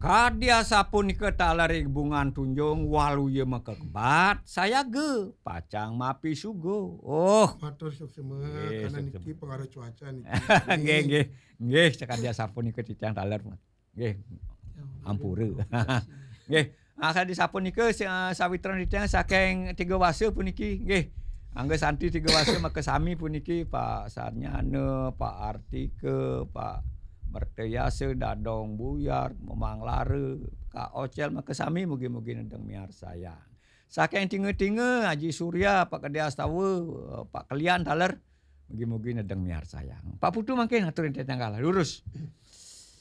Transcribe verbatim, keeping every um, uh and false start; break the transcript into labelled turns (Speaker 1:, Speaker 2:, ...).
Speaker 1: Kadia sapunika talari bungan tunjung walu ye makekebat saya ge pacang mapi sugo. Oh,
Speaker 2: Matur sok semet
Speaker 1: Nggih,
Speaker 2: karena
Speaker 1: sok
Speaker 2: niki
Speaker 1: semet.
Speaker 2: pengaruh cuaca niki.
Speaker 1: nggih nggih nggih sakadia sapunika titiang taler mah. Nggih, ampure. Nggih, asa di sapunika sa- sawitran titiang saking tiga wase puniki nggih. Angga santi tiga wase make sami puniki Pak Sarnyana, Pak Artike, Pak Merteyase, Dadong Buyar, Memang Lare, Kak Ocel make sami mugi-mugi nedeng miar saya. Saking tinge-tinge Haji Surya, Pak Kade Astawa, Pak Kelian taler mugi-mugi nedeng miar sayang. Pak Putu mangke ngaturin tentang kalah lurus.